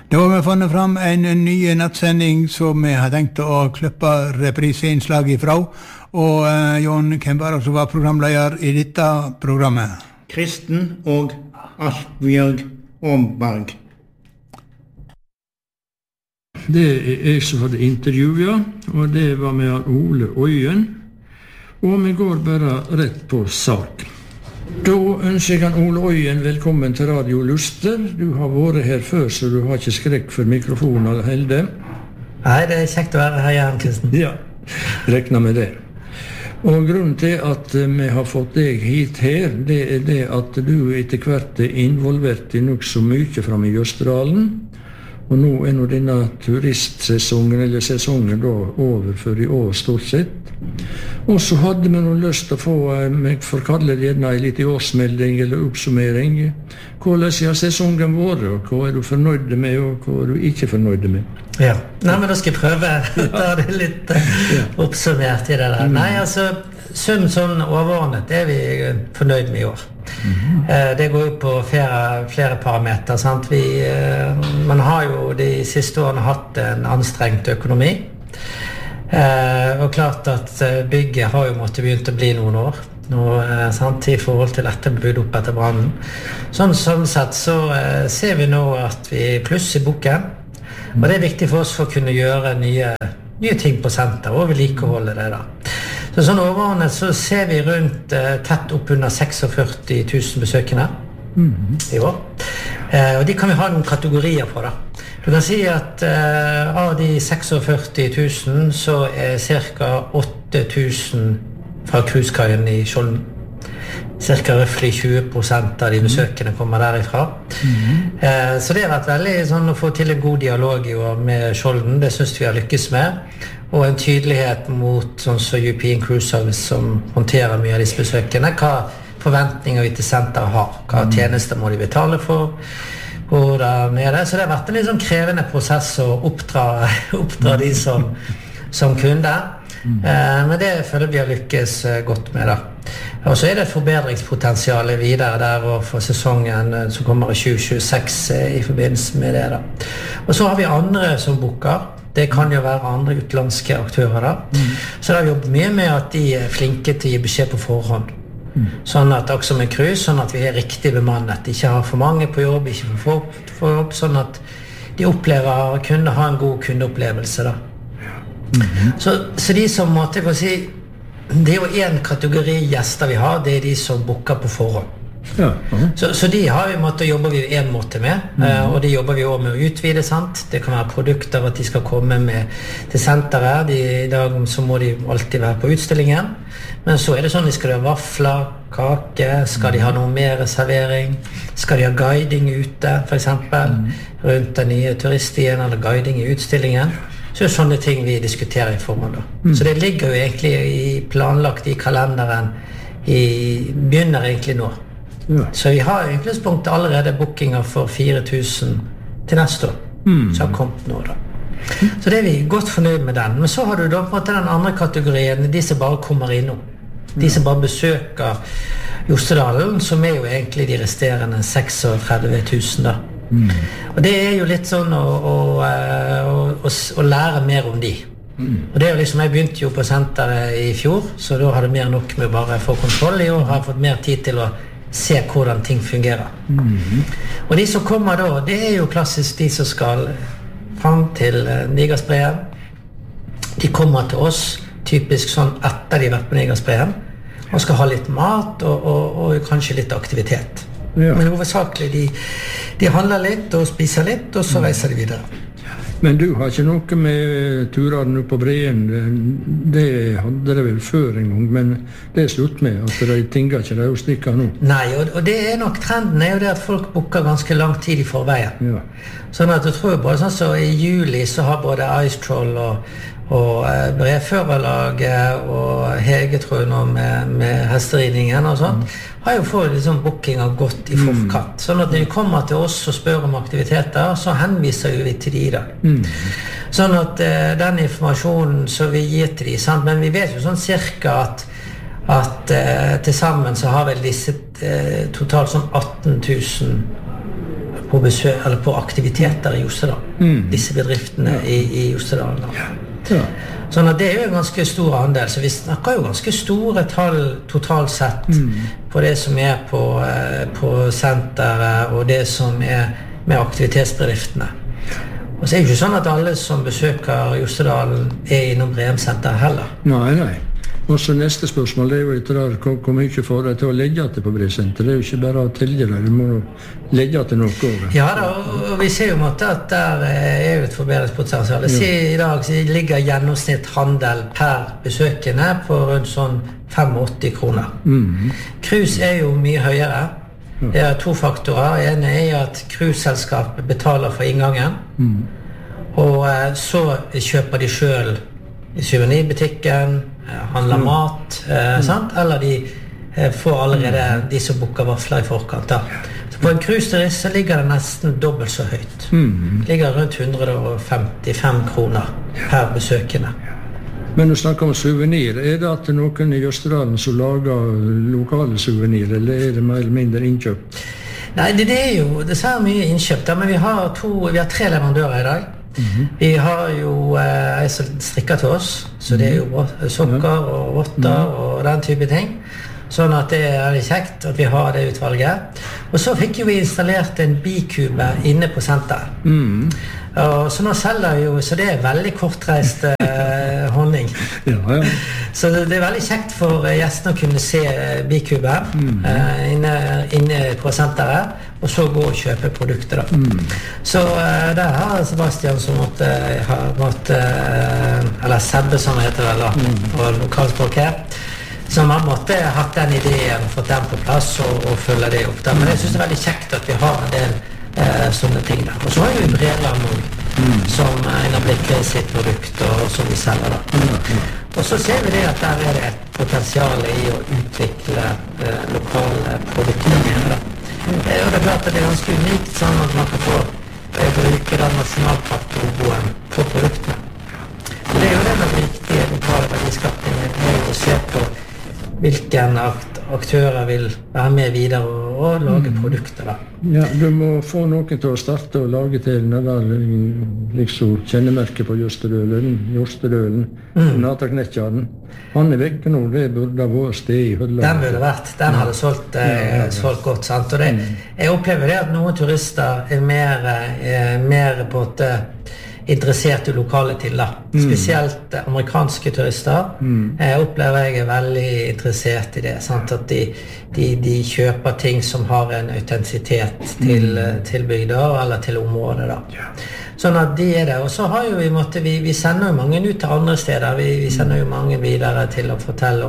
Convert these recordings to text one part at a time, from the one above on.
Da har vi funnet fram en ny nattsending som vi har tenkt å klippe repriseinnslag ifra. Og Jon, hvem var det som var programleder i dette programmet? Kristen og Asbjørg Omberg. Det jeg som hadde intervjuet, og det var med Ole Øyen. Og vi går bare rett på sak. Da ønsker jeg Ole Øyen velkommen til Radio Luster. Du har vært her før, så du har ikke skrekk for mikrofonen eller helde. Nei, det kjekt å være her igjen, Kristen. Ja, rekna med det. Og grunnen til at vi har fått deg hit her, det det at du etter hvert involvert i nok så mye frem i Jøsterdalen. Og nå nå denne turistsesongen, eller sesongen da, over for i år stort sett. Og så hadde vi noe lyst til å få, jeg får kalle det gjerne en liten årsmelding eller oppsummering. Hvordan har sesongen vært, og hva du fornøyd med, og hva du ikke fornøyd med? Ja, nei, men da skal jeg prøve å ta det litt oppsummert i det der. Nei, altså, sånn overordnet vi fornøyd med i år. Det går jo på flere parameter, sant? Man har jo de siste årene hatt en anstrengt økonomi. Og klart at bygget har jo måttet begynt å bli noen år nå, sant, i forhold til dette bygd opp etter brannen. Sånn sett så ser vi nå at vi pluss i boken, og det viktig for oss for å kunne gjøre nye ting på senter og vedlikeholde det da. Så sånn overordnet så ser vi rundt tett opp under 46 000 besøkende i år. Og de kan vi ha noen kategorier på da. Du kan si at av de 46 000 så cirka 8 000 fra cruisekaien i Skjolden. Cirka røftlig 20% av de besøkende kommer derifra. Så det har vært veldig sånn å få til en god dialog med Skjolden, det synes vi har lykkes med. Og en tydelighet mot sånn som European Cruise Service som håndterer mye av disse besøkende. Hva forventninger vi til senteret har, hva tjenester må de betale for, hvordan det. Så det har vært en litt sånn krevende prosess å oppdra de som kunder. Men det føler vi har lykkes godt med da. Og så det et forbedringspotensial videre der og for sesongen som kommer i 2026 i forbindelse med det da. Og så har vi andre som booker. Det kan jo være andre utenlandske aktører da. Så da har vi jobbet mye med at de flinke til å gi beskjed på forhånd. Sånn at også med cruise, sånn at vi riktig bemannet. Ikke har for mange på jobb, ikke for få på jobb, sånn at de opplever å kunne ha en god kundeopplevelse da. Så de som måtte få si, det jo en kategori gjester vi har, det de som booker på forhånd. Så de har vi måttet jobbe vi en måte med, og de jobber vi også med å utvide, sant? Det kan være produkter at de skal komme med til senteret. I dag så må de alltid være på utstillingen, men så det sånn, de skal ha vafler, kake, skal de ha noe mer servering, skal de ha guiding ute, for eksempel, rundt den nye turiststien, eller guiding i utstillingen. Så det sånne ting vi diskuterer i forhånd da. Så det ligger jo egentlig planlagt i kalenderen, begynner egentlig nå. Så vi har i utgangspunktet allerede bookinger for 4 000 til neste år, som har kommet nå da. Så det vi godt fornøyd med den. Men så har du da på en måte den andre kategorien, de som bare kommer innom. De som bare besøker Jostedalen, som jo egentlig de resterende 36 000 da. Og det jo litt sånn å lære mer om de. Og det jo liksom, jeg begynte jo på senteret i fjor, så da hadde jeg mer nok med å bare få kontroll i år, har fått mer tid til å se hvordan ting fungerer. Og de som kommer da, det jo klassisk de som skal frem til Nigersbreen. De kommer til oss, typisk sånn etter de har vært på Nigersbreen, og skal ha litt mat og kanskje litt aktivitet. Men hovedsakelig de handler litt og spiser litt, og så reiser de videre. Men du har ikke noe med turene på Breen, det hadde det vel før en gang, men det slutt med, at de tinger ikke det å stikke nå. Nei, og det nok trenden jo det at folk booker ganske lang tid i forveien. Sånn at du tror bare sånn så i juli så har både Ice Troll og Breførerlaget og Hege tror jeg nå med hesteridningen og sånt, har jo fått liksom bookinger godt i forkant. Sånn at når de kommer til oss og spør om aktiviteter, så henviser vi til de da. Sånn at den informasjonen som vi gir til de, sant? Men vi vet jo sånn cirka at til sammen så har vel disse totalt sånn 18 000 på besøk, eller på aktiviteter i Jostedal. Disse bedriftene i Jostedal. Ja. Sånn at det jo en ganske stor andel, så vi snakker jo ganske store tall totalt sett på det som på senteret og det som med aktivitetsbedriftene. Og så det jo ikke sånn at alle som besøker Jostedalen innom Bremsenter heller. Nei. Og så neste spørsmål, det jo etter der, hvor mye får deg til å legge til på Bremsenter? Det jo ikke bare å tilge det, du må legge til noe over. Ja da, og vi ser jo at der jo et forbedringspotensial. I dag så ligger gjennomsnitt handel per besøkende på rundt sånn 85 kroner. Cruise jo mye høyere. Det 2 faktorer. En at cruiseselskapet betaler for inngangen, og så kjøper de selv i souvenirbutikken, handler mat, sant? Eller de får allerede de som booker vafler i forkant. Da. Så på en cruiseturist så ligger det nesten dobbelt så høyt. Det ligger rundt 155 kroner per besøkende. Men du snakker om souvenir. Det at noen i Jostedalen som lager lokale souvenir, eller det mer eller mindre innkjøpt? Nei, det jo det mye innkjøpt, men vi har 3 leverandører i dag. Vi har jo en som strikker til oss, så det jo sokker og votter og den type ting. Sånn at det litt kjekt at vi har det utvalget. Og så fikk vi installert en bikube inne på senteret. Så nå selger jo, så det veldig kortreist honning. Ja. Så det veldig kjekt for gjestene å kunne se bikube inne på senteret, og så gå og kjøpe produkter da. Så der har Sebastian som eller Sebbe som heter det da, på lokalspråket, som har hatt den ideen og fått den på plass og følge det opp da. Men jeg synes det veldig kjekt at vi har en del sånne ting der. Og så har vi Breland som har blitt sitt produkt og som vi selger da. Og så ser vi det at der det et potensial i å utvikle lokale produkter da. Og det klart at det ganske unikt sånn at man kan få bruke den nasjonalparklogoen på produktene. Og det jo det med viktige lokale verdiskapninger å se på hvilken aktører vil være med videre og lage produkter da. Ja, du må få noen til å starte og lage til liksom kjennemerket på Jostedølen, Nataknettjaren. Han vekk nå, det burde vært sted i Hølla. Den burde vært, den hadde solgt godt, sant? Og jeg opplever det at noen turister mer på interessert i lokale til da. Spesielt amerikanske turister opplever jeg veldig interessert i det, sant? At de kjøper ting som har en autentisitet til bygder eller til området da. Sånn at de det, og så har jo vi sender jo mange ut til andre steder, vi sender jo mange videre til å fortelle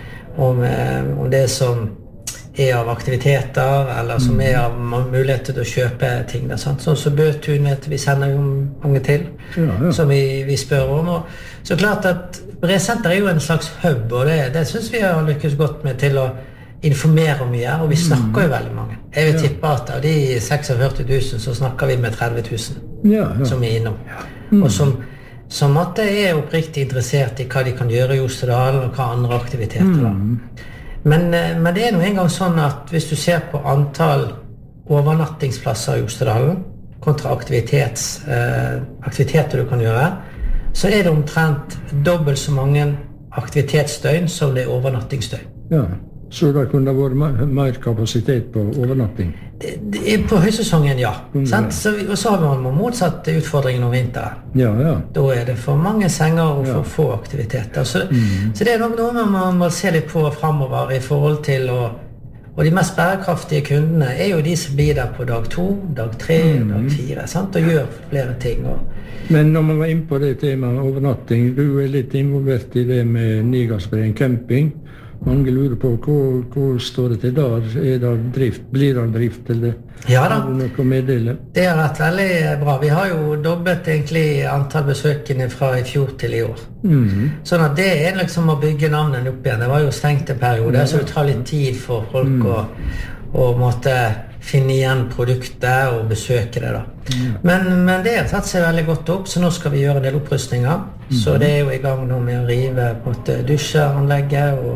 om det som av aktiviteter, eller som av muligheter til å kjøpe ting der, sant? Sånn som Bøtun vi sender jo mange til, som vi spør om, og så klart at Bremsenter jo en slags hub, og det synes vi har lykkes godt med til å informere mye, og vi snakker jo veldig mange. Jeg vil tippe at av de 46 000 så snakker vi med 30 000 som innom, og som måtte oppriktig interessert i hva de kan gjøre i Jostedalen og hva andre aktiviteter da. Men det nå en gang sånn at hvis du ser på antall overnattingsplasser i Jostedalen kontra aktiviteter du kan gjøre, så det omtrent dobbelt så mange aktivitetsdøgn som det overnattingsdøgn. Ja, så det kunne vært mer kapasitet på overnatting? På høysesongen, ja. Og så har vi motsatt utfordringen om vinteren. Ja. Da det for mange senger og for få aktiviteter. Så det nok noe man må se litt på fremover i forhold til og de mest bærekraftige kundene jo de som blir der på dag 2, dag 3, dag 4, sant? Og gjør flere ting. Men når man var inne på det temaet overnatting, du litt involvert i det med Nigasbreen camping. Mange lurer på hvor står det til der? Det drift? Blir det drift? Eller ja da, noe å meddele? Det har vært veldig bra. Vi har jo dobbelt egentlig antall besøkende fra i fjor til i år. Sånn at det liksom å bygge navnet opp igjen. Det var jo stengt en periode, så det tar litt tid for folk å måtte finne igjen produktet og besøke det da. Men det har tatt seg veldig godt opp, så nå skal vi gjøre en del opprustninger. Så det jo i gang nå med å rive dusjeanlegget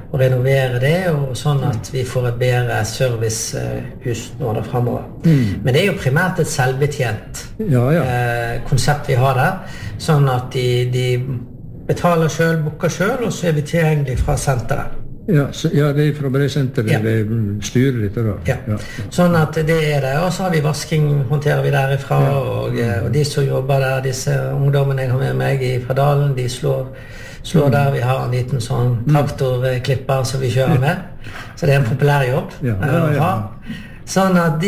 og renovere det, og sånn at vi får et bedre servicehus nå da fremover. Men det jo primært et selvbetjent konsept vi har der, sånn at de betaler selv, booker selv, og så vi tilgjengelig fra senteret. Ja, det fra brevsenteret, det styrer litt da. Ja, sånn at det det. Og så har vi vasking, håndterer vi derifra, og de som jobber der, disse ungdommene jeg har med meg fra Dalen, de slår der. Vi har en liten sånn traktorklipper som vi kjører med, så det en populær jobb. Sånn at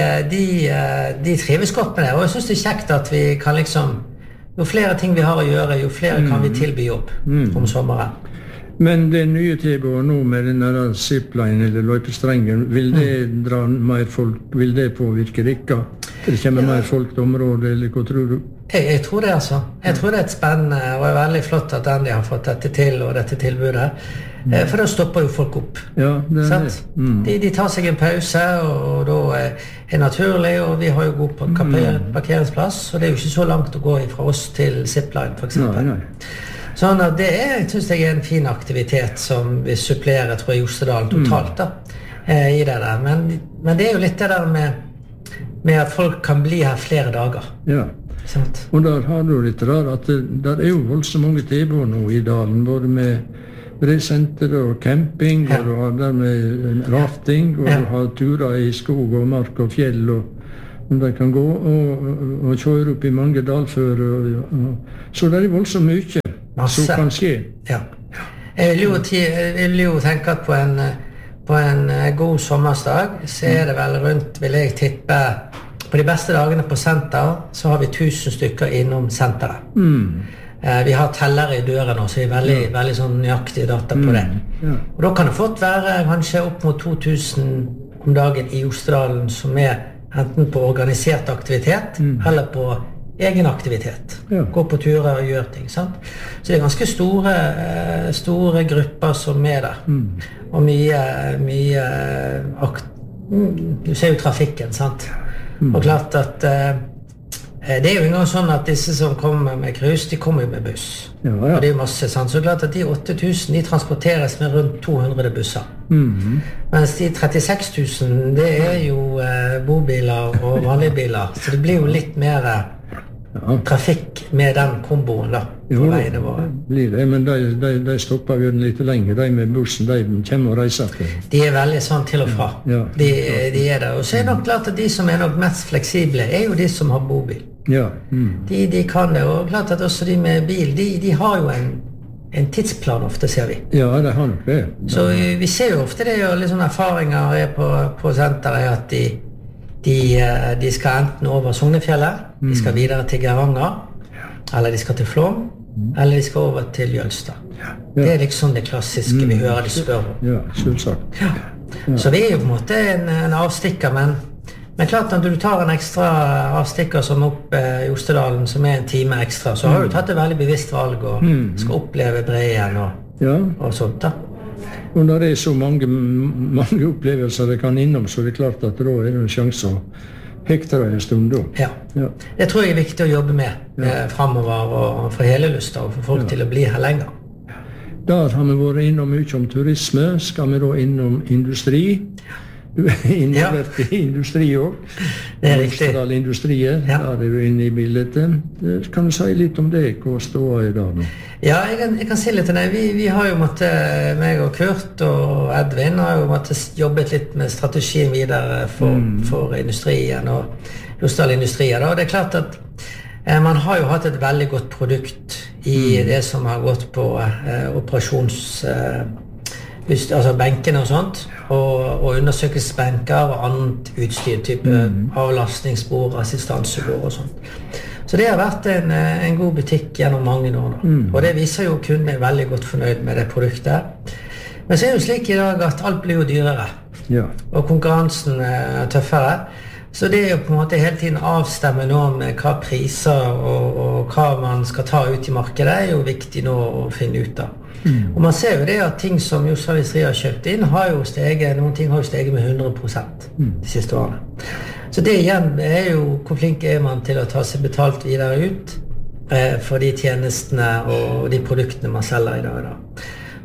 de trives godt med det, og jeg synes det kjekt at vi kan liksom, jo flere ting vi har å gjøre, jo flere kan vi tilby jobb om sommeren. Men det nye tilbudet nå med denne zipline eller løypestrengen, vil det dra mer folk, vil det påvirke dere? Det kommer mer folk til området, eller hva tror du? Jeg tror det altså. Jeg tror det et spennende, og veldig flott at de har fått dette til, og dette tilbudet. For da stopper jo folk opp. Ja, det det. De tar seg en pause, og da naturlig, og vi har jo god parkeringsplass, så det jo ikke så langt å gå fra oss til zipline, for eksempel. Nei. Sånn at det synes jeg en fin aktivitet som vi supplerer, tror jeg, Jostedalen totalt da, i det der. Men det jo litt det der med at folk kan bli her flere dager. Ja, og der har du litt rar at der jo voldsomt mange tilbud nå i dalen, både med brevsenter og camping, og du har der med rafting, og du har turer i skog og mark og fjell, og de kan gå og kjøre opp i mange dalfører. Så det voldsomt mye. Masse. Så kan skje. Ja. Jeg vil jo tenke at på en god sommersdag så det vel rundt, vil jeg tippe, på de beste dagene på senter så har vi 1000 stykker innom senteret. Vi har tellere i døren nå, så vi veldig sånn nøyaktige data på det. Og da kan det fått være kanskje opp mot 2000 om dagen i Jostedalen som enten på organisert aktivitet eller på egen aktivitet. Gå på turer og gjøre ting, sant? Så det ganske store grupper som der. Og mye du ser jo trafikken, sant? Og klart at det jo engang sånn at disse som kommer med krus, de kommer jo med buss. Og det jo masse, sant? Så klart at de 8000, de transporteres med rundt 200 busser. Mens de 36 000, det jo bobiler og vanlige biler. Så det blir jo litt mer trafikk med den komboen da, på veiene våre. Blir det, men de stopper jo litt lenger, de med bussen, de kommer og reiser til. De veldig sånn til og fra. De det, og så det nok klart at de som nok mest fleksible jo de som har bobil. De kan det, og klart at også de med bil, de har jo en tidsplan ofte, ser vi. Ja, det har nok det. Så vi ser jo ofte det, og litt sånne erfaringer på senteret, at de skal enten over Sognefjellet, de skal videre til Geiranger, eller de skal til Flåm, eller de skal over til Jølstad. Det liksom det klassiske vi hører de spør om. Ja, selvsagt. Så vi jo på en måte en avstikker, men klart at du tar en ekstra avstikker som opp i Jostedalen, som en time ekstra, så har du tatt et veldig bevisst valg og skal oppleve Breien og sånt da. Og når det så mange opplevelser det kan innom, så det klart at da det en sjanse å hekte det en stund da. Ja, det tror jeg viktig å jobbe med fremover og for hele lyst og for folk til å bli her lenger. Der har vi vært innom mye om turisme, skal vi da innom industri. Du involvert i industri også. Det riktig. Industrier, der du inne i bildet. Kan du si litt om det, hva står i dag nå? Ja, jeg kan si litt om det. Vi har jo måttet, meg og Kurt og Edvin har jo måttet jobbet litt med strategien videre for industrien og Jostedal-industrier. Og det klart at man har jo hatt et veldig godt produkt i det som har gått på altså benkene og sånt, og undersøkelsesbenker og annet utstyr, type avlastningsbord, assistansebord og sånt. Så det har vært en god butikk gjennom mange år nå. Og det viser jo kundene veldig godt fornøyd med det produktet. Men så det jo slik i dag at alt blir jo dyrere, og konkurransen tøffere. Så det jo på en måte hele tiden avstemme nå med hva priser og hva man skal ta ut i markedet jo viktig nå å finne ut av. Og man ser jo det at ting som Jostedal Industri har kjøpt inn har jo steget, noen ting har jo steget med 100% de siste årene. Så det igjen jo hvor flink man til å ta seg betalt videre ut for de tjenestene og de produktene man selger i dag.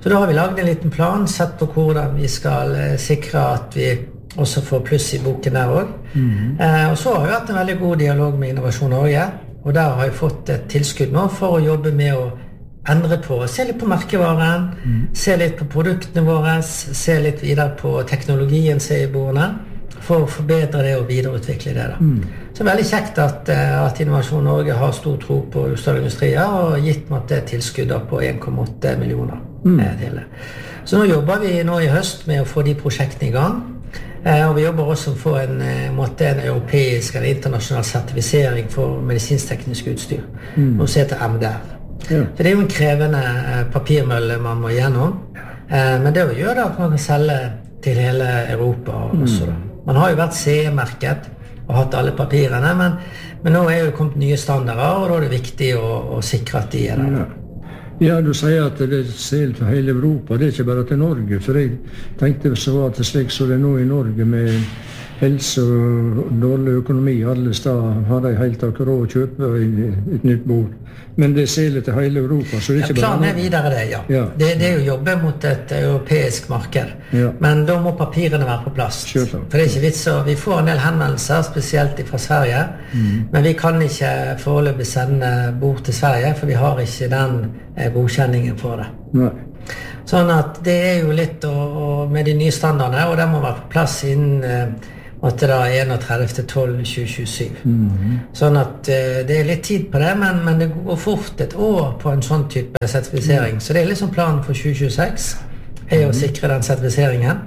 Så da har vi laget en liten plan, sett på hvordan vi skal sikre at vi også får pluss i boken der også. Og så har vi hatt en veldig god dialog med Innovasjon Norge, og der har jeg fått et tilskudd nå for å jobbe med å endre på, se litt på merkevaren, se litt på produktene våre, se litt videre på teknologien som er i bordene, for å forbedre det og videreutvikle det da. Så det er veldig kjekt at Innovasjon Norge har stor tro på Ustadindustrier og gitt meg det tilskuddet på 1,8 millioner til det. Så nå jobber vi nå i høst med å få de prosjektene i gang, og vi jobber også for en europeisk eller internasjonal sertifisering for medisinsk-teknisk utstyr, noe som heter MDR. For det er jo en krevende papirmølle man må gjennom, men det gjør det at man kan selge til hele Europa også da. Man har jo vært CE-merket og hatt alle papirene, men nå er jo kommet nye standarder, og da er det viktig å sikre at de er der. Ja, du sier at det er selv for hele Europa, det er ikke bare til Norge, for jeg tenkte så var det slik som det er nå i Norge med helse og dårlig økonomi, alle steder har de helt akkurat råd å kjøpe et nytt bord. Men det ser litt til hele Europa, så det er ikke bare... Planen er videre det, ja. Det er jo jobbe mot et europeisk marked, men da må papirene være på plass. For det er ikke vits, og vi får en del henvendelser, spesielt fra Sverige, men vi kan ikke foreløpig sende bord til Sverige, for vi har ikke den godkjenningen for det. Nei. Sånn at det er jo litt med de nye standardene, og det må være på plass innen 31.12.2027. Sånn at det er litt tid på det, men det går fort et år på en sånn type sertifisering. Så det er liksom planen for 2026, er å sikre den sertifiseringen.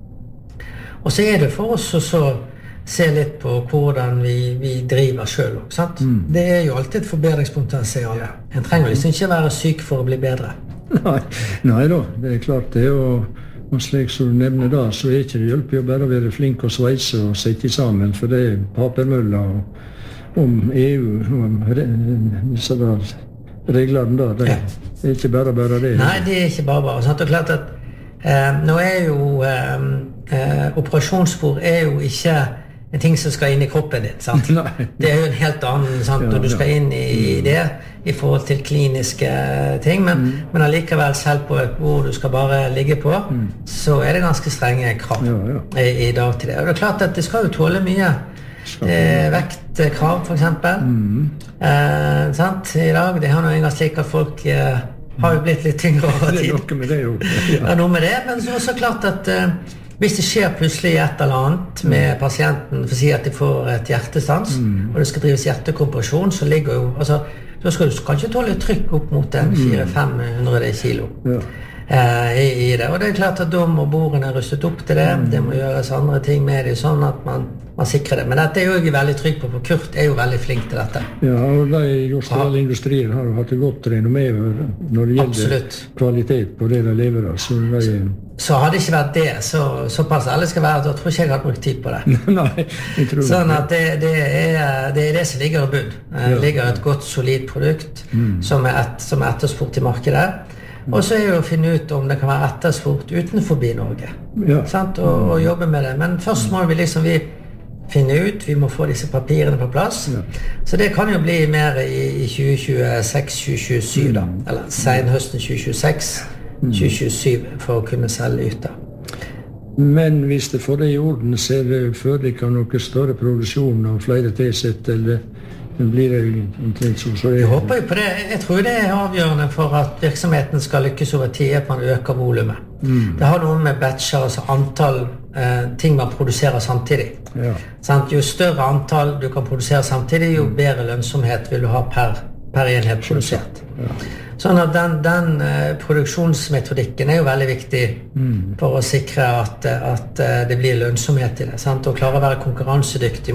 Og så er det for oss å se litt på hvordan vi driver selv, sant? Det er jo alltid et forbedringspotensial. En trenger liksom ikke være syk for å bli bedre. Nei da, det er klart det, og slik som du nevner da, så er ikke det hjelp å bare være flink og sveise og sitte sammen, for det er papermøller om EU, om disse reglene da, det er ikke bare det. Nei, det er ikke bare, sant? Og klart at nå er jo operasjonsbord er jo ikke en ting som skal inn i kroppen din, sant? Det er jo en helt annen, sant? Når du skal inn i det, i forhold til kliniske ting, men allikevel selv på et bord du skal bare ligge på, så er det ganske strenge krav i dag til det. Og det er klart at det skal jo tåle mye vektkrav, for eksempel. Sant? I dag, det har noe en gang slik at folk har jo blitt litt tyngre over tid. Det er noe med det jo. Ja, noe med det, men så klart at hvis det skjer plutselig et eller annet med pasienten, for å si at de får et hjertestans, og det skal drives hjertekompresjon, så ligger jo, altså, så skal du kanskje tåle trykk opp mot 400-500 kilo i det. Og det er klart at da må bordene rustet opp til det, det må gjøres andre ting med det, sånn at man sikrer det. Men dette er jo ikke veldig trygg på, for Kurt er jo veldig flink til dette. Ja, og de industrier har jo hatt det godt renommé når det gjelder kvalitet på det de leverer. Så hadde det ikke vært det, såpass alle skal være, da tror ikke jeg hadde brukt tid på det. Nei, jeg tror sånn at det er det som ligger i bunn. Det ligger et godt, solid produkt som er etterspurt i markedet. Og så er jo å finne ut om det kan være etterspurt utenfor Norge. Sant? Og jobbe med det. Men først må vi finne ut, vi må få disse papirene på plass. Så det kan jo bli mer i 2026-2027 da, eller senhøsten 2026-2027 for å kunne selge ut da. Men hvis det får det i orden, så er det før det kan noe større produksjon og flere tilsett, eller blir det omtrent sånn? Jeg håper jo på det. Jeg tror det er avgjørende for at virksomheten skal lykkes over tid, at man øker volumet. Det har noe med batcher, altså antall ting man produserer samtidig. Jo større antall du kan produsere samtidig, jo bedre lønnsomhet vil du ha per enhet produsert. Sånn at den produksjonsmetodikken er jo veldig viktig for å sikre at det blir lønnsomhet i det, sant? Og klare å være konkurransedyktig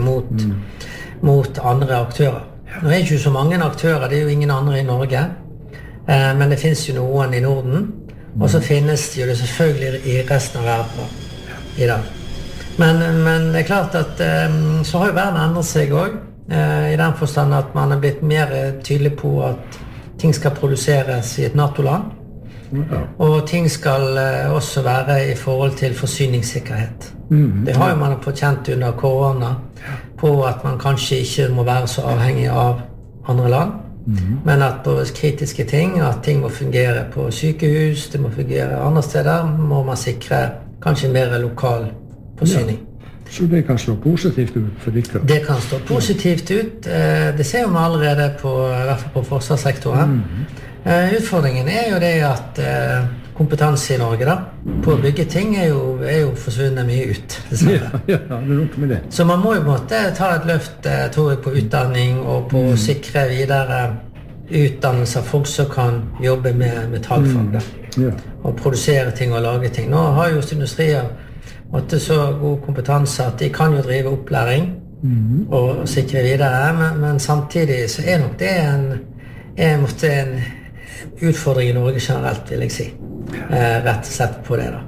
mot andre aktører. Nå er det ikke så mange aktører, det er jo ingen andre i Norge, men det finnes jo noen i Norden, og så finnes det jo det selvfølgelig i resten av verden i dag. Men det er klart at så har jo verden endret seg også, i den forstand at man har blitt mer tydelig på at ting skal produseres i et NATO-land, og ting skal også være i forhold til forsyningssikkerhet. Det har jo man fått kjent under korona, på at man kanskje ikke må være så avhengig av andre land. Men at på kritiske ting, at ting må fungere på sykehus, det må fungere andre steder, må man sikre kanskje mer lokal forsyning. Så det kan slå positivt ut for dere? Det kan slå positivt ut. Det ser vi allerede på, i hvert fall på forsvarssektoren. Utfordringen jo det at kompetanse i Norge da, på å bygge ting jo forsvunnet mye ut. Ja, det noe med det. Så man må jo på en måte ta et løft, tror jeg, på utdanning og på å sikre videre utdannelse av folk som kan jobbe med metallfag da. Og produsere ting og lage ting. Nå har jo industrier så god kompetanse at de kan jo drive opplæring og sikre videre, men samtidig så nok det en utfordring i Norge generelt, vil jeg si. Rett og slett på det da.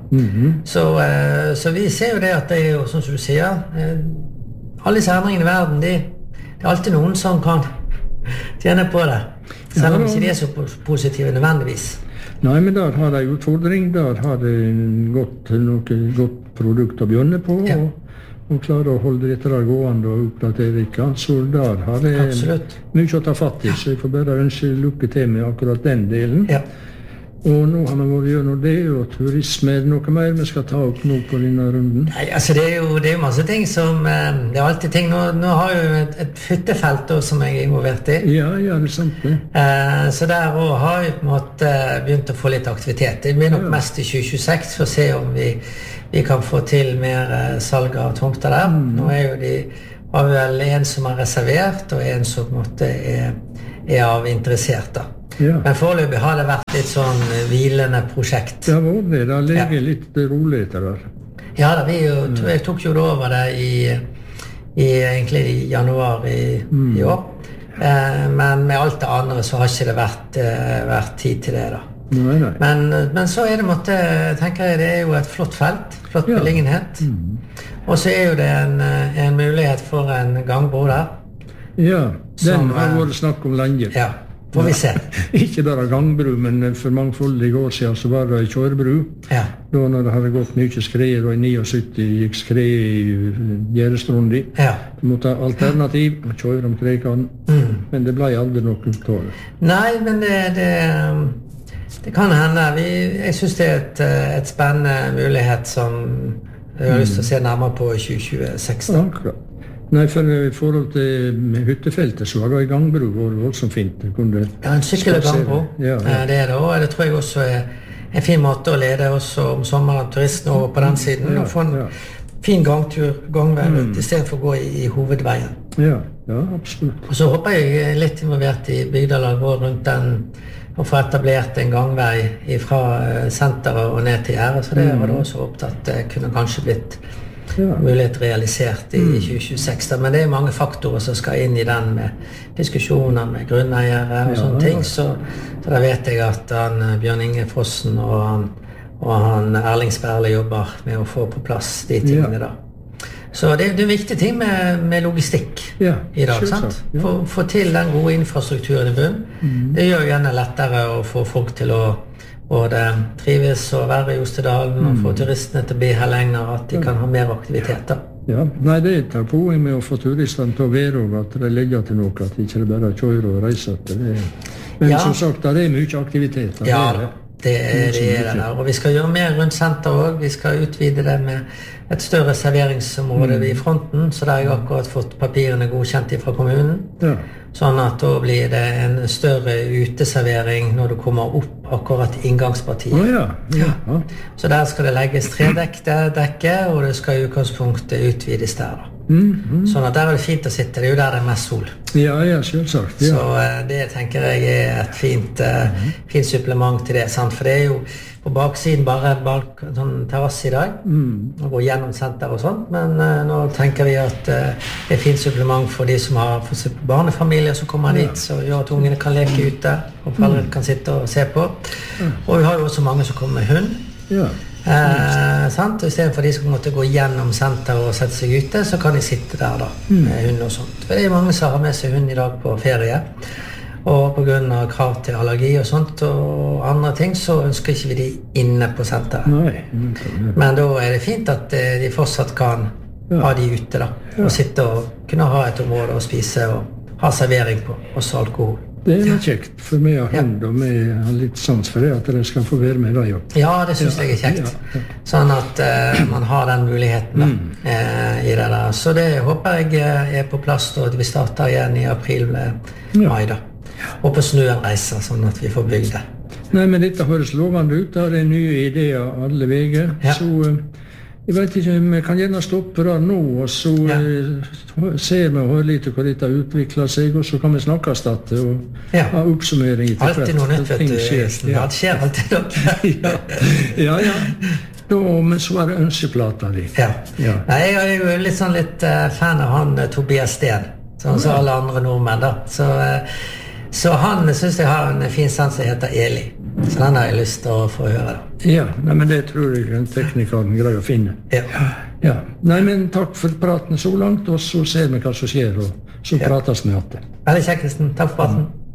Så vi ser jo det at det jo, sånn som du sier, alle disse endringene i verden, det alltid noen som kan tjene på det, selv om ikke de så positive nødvendigvis. Nei, men der har de utfordring, der har de noe godt produkt å begynne på, og klare å holde dette der gående og oppdatere ikke. Så der har de mye å ta fatt i, så jeg får bare ønske lykke til med akkurat den delen. Og nå har vi vært gjennom det, og turisme noe mer vi skal ta opp nå på denne runden? Nei, altså det jo masse ting som, det alltid ting, nå har jeg jo et hyttefelt som jeg involvert i. Ja, det sant det. Så der også har jeg på en måte begynt å få litt aktivitet. Det blir nok mest i 2026 for å se om vi kan få til mer salg av tomter der. Nå jo har vi vel en som har reservert, og en som på en måte av interessert da. Men foreløpig har det vært litt sånn hvilende prosjekt. Det var det, det ligger litt rolig etter der. Ja, jeg tok jo over det egentlig i januar i år. Men med alt det andre så har ikke det vært tid til det da. Nei. Men så det tenker jeg, det jo et flott felt, flott beliggenhet. Og så jo det en mulighet for en gangbro der. Ja, den har vært snakk om lenge. Ja, får vi se. Ikke bare gangbru, men for mangfoldige år siden så var det kjørebru. Ja. Da når det hadde gått mye skreier, og i 79 gikk skreier i Gjerdestrundi. Ja. Du måtte ha alternativ og kjøre om Kreikan, men det ble aldri noe tål. Nei, men det kan hende. Jeg synes det et spennende mulighet som jeg har lyst til å se nærmere på i 2026. Akkurat. Nei, for i forhold til hyttefeltet så var det i gangbro voldsomt fint. En sykkel- og gangbro, det det, og det tror jeg også en fin måte å lede også om sommeren turistene over på den siden, og få en fin gangvei i stedet for å gå i hovedveien. Ja, absolutt. Og så håper jeg litt involvert i Bygdalag rundt den, og få etablert en gangvei fra senteret og ned til Gjerdet, så det var det også opptatt. Det kunne kanskje blitt mulighet realisert i 2026, men det mange faktorer som skal inn i den med diskusjoner med grunneiere og sånne ting, så da vet jeg at Bjørn Inge Frossen og han Erling Sperle jobber med å få på plass de tingene da. Så det en viktig ting med logistikk i dag, sant? Få til den gode infrastrukturen i bunn. Det gjør gjerne lettere å få folk til å både trives og være i Ostedalen og få turistene til å bli her lenger, at de kan ha mer aktiviteter. Ja, nei, det tar poeng med å få turistene til å være og at det legger til noe, at de ikke bare kjører og reiser. Men som sagt, det mye aktivitet. Ja, det det der. Og vi skal gjøre mer rundt senter også. Vi skal utvide det med et større serveringsområde i fronten, så der har jeg akkurat fått papirene godkjent fra kommunen. Sånn at da blir det en større uteservering når du kommer opp akkurat i inngangspartiet. Så der skal det legges 3-dekke, og det skal i utgangspunktet utvides der da. Sånn at der det fint å sitte, det jo der det mest sol. Ja, selvsagt. Så det tenker jeg et fint supplement til det, sant? For det jo på baksiden bare en sånn terrasse i dag, og gå gjennom senter og sånt, men nå tenker vi at det fint supplement for de som har barnefamilier som kommer dit, så gjør at ungene kan leke ute, og foreldrene kan sitte og se på. Og vi har jo også mange som kommer med hund. Sant? Og i stedet for de som måtte gå gjennom senter og sette seg ute, så kan de sitte der da, med hund og sånt. For det mange som har med seg hund i dag på ferie, og på grunn av krav til allergi og sånt og andre ting, så ønsker ikke vi de inne på senteret. Men da det fint at de fortsatt kan ha de ute da, og sitte og kunne ha et område å spise og ha servering på, også alkohol. Det noe kjekt for meg og henne, og vi har litt sans for det, at dere skal få være med deg også. Ja, det synes jeg kjekt. Sånn at man har den muligheten i det der. Så det håper jeg på plass, og at vi starter igjen i april-mai da. Og på snøen reiser, sånn at vi får bygd det. Nei, men dette høres lovende ut, det nye ideer alle veger, så jeg vet ikke, vi kan gjerne stoppe der nå, og så ser vi og hører litt hva dette utvikler seg, og så kan vi snakkes dette, og ha oppsummering til hvert. Alltid noe nytt, vet du. Ja, det skjer alltid noe. Ja. Men så det ønskeplata di. Nei, jeg er jo litt fan av han Tobias Steen, sånn som alle andre nordmenn da. Så han synes jeg har en fin sans som heter Eli. Så den har jeg lyst til å få høre da. Ja, men det tror jeg en teknikeren greier å finne. Ja. Nei, men takk for praten så langt, og så ser vi hva som skjer, og så prates vi igjen. Veldig kjekt, Kristen. Takk for praten.